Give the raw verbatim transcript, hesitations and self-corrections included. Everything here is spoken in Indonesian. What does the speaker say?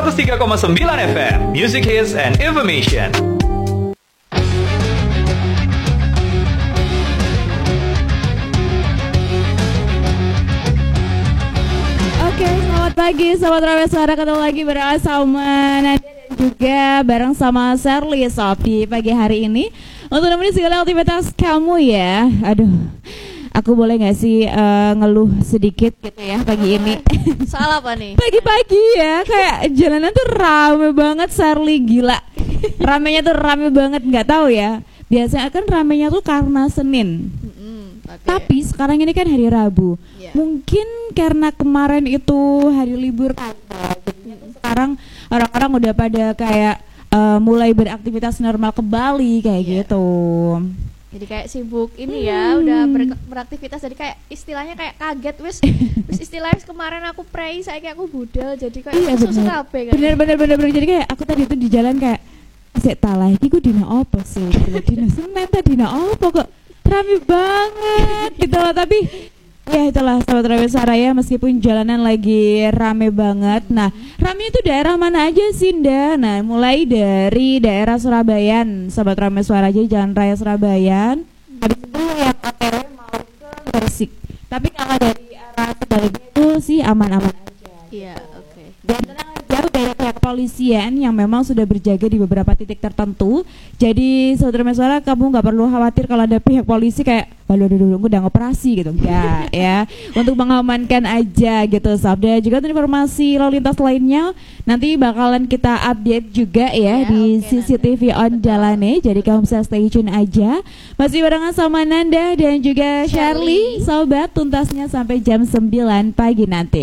seratus tiga koma sembilan F M, Music Hits and Information. Oke, selamat pagi Sobat Ramai Suara, ketemu lagi bareng sama Nadia dan juga bareng sama Sherly Sob di pagi hari ini untuk nemenin segala aktivitas kamu ya. Aduh, aku boleh gak sih uh, ngeluh sedikit gitu ya pagi ini? Soal apa nih? Pagi-pagi ya, kayak jalanan tuh rame banget Sherly, gila. Ramenya tuh rame banget, gak tahu ya. Biasanya kan ramenya tuh karena Senin. Okay. Tapi sekarang ini kan hari Rabu. Yeah. Mungkin karena kemarin itu hari libur kan. Jadi sekarang orang-orang udah pada kayak uh, mulai beraktivitas normal kembali kayak Yeah. gitu. Jadi kayak sibuk ini ya, hmm. udah ber- beraktivitas, jadi kayak istilahnya kayak kaget wis. Wis istilahnya kemarin aku pray, saya kayak aku budal, jadi kayak iya, susu kabeh kan. Bener bener bener bener, jadi kayak aku tadi itu di jalan kayak sik talah iki ku dina opo sih? Dina Senin tadi dina opo kok rame banget gitu loh. Tapi ya itulah Sobat Ramai Suara ya, meskipun jalanan lagi rame banget. Nah, rame itu daerah mana aja sih, Nda? Nah, mulai dari daerah Surabayan, Sobat Ramai Suara, aja Jalan Raya Surabayan. Habis itu yang O T W mau ke Gresik. Tapi kalau dari arah sebaliknya itu sih aman-aman aja. Iya, oke. Okay. Dan tenang aja, udah ada pihak kepolisian yang memang sudah berjaga di beberapa titik tertentu. Jadi Sobat Ramai Suara, kamu nggak perlu khawatir kalau ada pihak polisi kayak waduh dulu dulu udah ngoperasi gitu, enggak ya. Untuk mengamankan aja gitu Sob. Dan juga untuk informasi lalu lintas lainnya nanti bakalan kita update juga ya, ya di okay, C C T V on Jalane. Jadi kamu bisa stay tune aja. Masih barengan sama Nanda dan juga Sherly, Sobat, tuntasnya sampai jam sembilan pagi nanti.